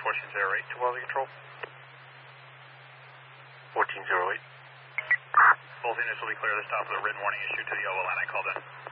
1408 to Wellesley Control. 1408. Both units will be clear to stop for the written warning issued to the yellow line I called in.